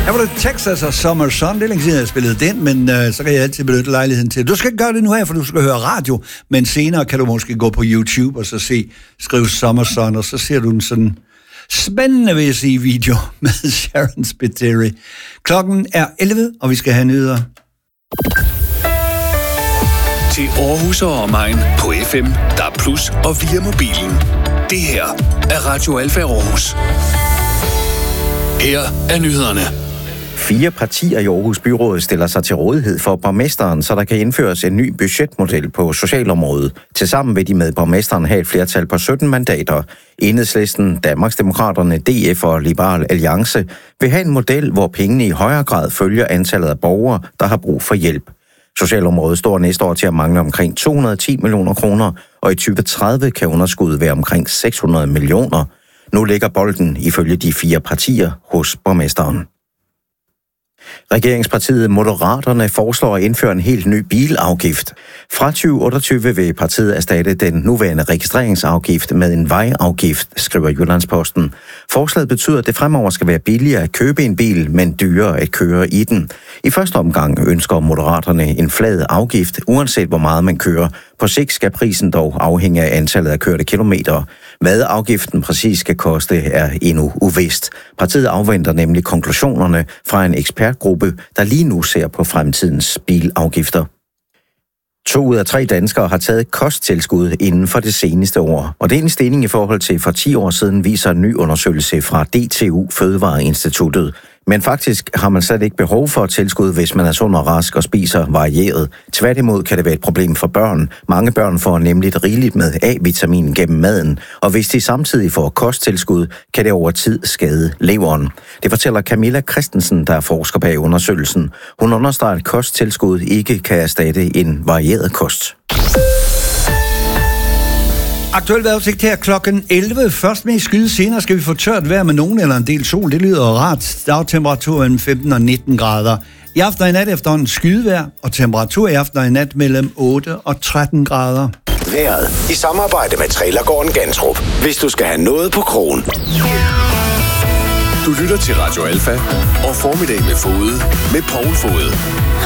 Her var det Texas og Summer Sun. Det er længe siden, jeg har spillet den, men så kan jeg altid benytte lejligheden til. Du skal ikke gøre det nu her, for du skal høre radio, men senere kan du måske gå på YouTube og så skrive Summer Sun, og så ser du en sådan spændende, vil jeg sige, video med Sharon Spiteri. Klokken er 11, og vi skal have nyheder. Til Aarhus og omegn på FM, DAB+ og via mobilen. Det her er Radio Alfa Aarhus. Her er nyhederne. 4 partier i Aarhus Byråd stiller sig til rådighed for borgmesteren, så der kan indføres en ny budgetmodel på socialområdet. Tilsammen vil de med borgmesteren have et flertal på 17 mandater. Enhedslisten, Danmarksdemokraterne, DF og Liberal Alliance vil have en model, hvor pengene i højere grad følger antallet af borgere, der har brug for hjælp. Socialområdet står næste år til at mangle omkring 210 millioner kroner, og i 2030 kan underskuddet være omkring 600 millioner. Nu ligger bolden ifølge de 4 partier hos borgmesteren. Regeringspartiet Moderaterne foreslår at indføre en helt ny bilafgift. Fra 2028 vil partiet erstatte den nuværende registreringsafgift med en vejafgift, skriver Jyllandsposten. Forslaget betyder, at det fremover skal være billigere at købe en bil, men dyrere at køre i den. I første omgang ønsker Moderaterne en flad afgift, uanset hvor meget man kører. På sigt skal prisen dog afhænge af antallet af kørte kilometer. Hvad afgiften præcis skal koste, er endnu uvist. Partiet afventer nemlig konklusionerne fra en ekspertgruppe, der lige nu ser på fremtidens bilafgifter. 2 ud af 3 danskere har taget kosttilskud inden for det seneste år, og det er en stigning i forhold til for 10 år siden, viser en ny undersøgelse fra DTU Fødevareinstituttet. Men faktisk har man slet ikke behov for tilskud, hvis man er sund og rask og spiser varieret. Tværtimod kan det være et problem for børn. Mange børn får nemlig rigeligt med A-vitamin gennem maden, og hvis de samtidig får kosttilskud, kan det over tid skade leveren. Det fortæller Camilla Christensen, der er forsker bag undersøgelsen. Hun understreger, at kosttilskud ikke kan erstatte en varieret kost. Aktuelt vejrudsigt her klokken 11. Først med skyde, senere skal vi få tørt vejr med nogen eller en del sol. Det lyder rart. Dagtemperaturen 15 og 19 grader. I aften og i nat efterhånden skydevejr, og temperatur i aften og i nat mellem 8 og 13 grader. Vejret i samarbejde med Trailergården Gantrup. Hvis du skal have noget på krogen. Du lytter til Radio Alfa og Formiddag med Fode med Poul Fode.